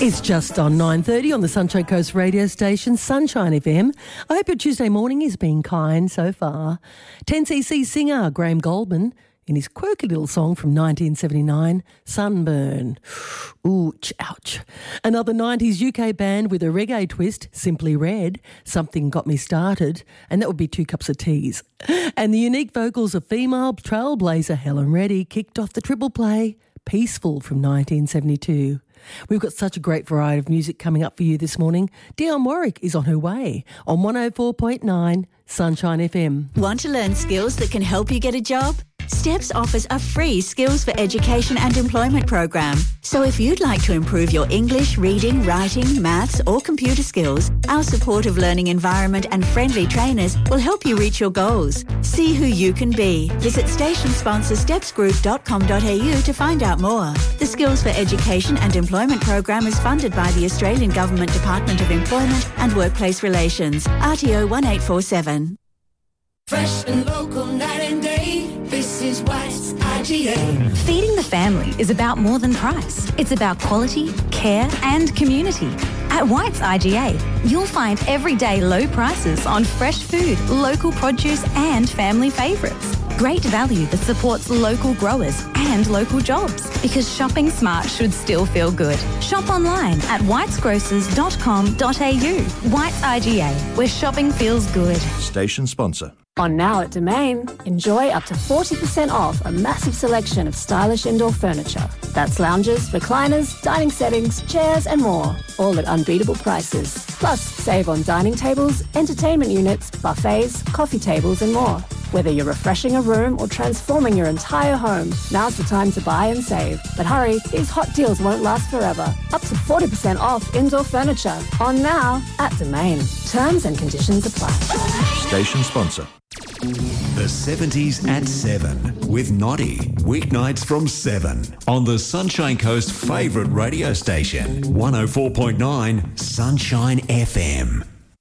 It's just on 9:30 on the Sunshine Coast radio station, Sunshine FM. I hope your Tuesday morning is being kind so far. 10cc singer Graham Goldman in his quirky little song from 1979, Sunburn. Ooh, ouch. Another 90s UK band with a reggae twist, Simply Red, Something Got Me Started, and that would be 2 cups of teas. And the unique vocals of female trailblazer Helen Reddy kicked off the triple play, Peaceful from 1972. We've got such a great variety of music coming up for you this morning. Dionne Warwick is on her way on 104.9 Sunshine FM. Want to learn skills that can help you get a job? STEPS offers a free Skills for Education and Employment program. So if you'd like to improve your English, reading, writing, maths or computer skills, our supportive learning environment and friendly trainers will help you reach your goals. See who you can be. Visit station sponsor stepsgroup.com.au to find out more. The Skills for Education and Employment program is funded by the Australian Government Department of Employment and Workplace Relations, RTO 1847. Fresh and local night and day, this is White's IGA. Feeding the family is about more than price. It's about quality, care and community. At White's IGA, you'll find everyday low prices on fresh food, local produce and family favourites. Great value that supports local growers and local jobs, because shopping smart should still feel good. Shop online at whitesgrocers.com.au. White's IGA, where shopping feels good. Station sponsor. On now at Domain, enjoy up to 40% off a massive selection of stylish indoor furniture. That's lounges, recliners, dining settings, chairs and more, all at unbeatable prices. Plus, save on dining tables, entertainment units, buffets, coffee tables and more. Whether you're refreshing a room or transforming your entire home, now's the time to buy and save. But hurry, these hot deals won't last forever. Up to 40% off indoor furniture. On now at Domain. Terms and conditions apply. Station sponsor. The 70s at 7 with Noddy. Weeknights from 7 on the Sunshine Coast favourite radio station, 104.9 Sunshine FM.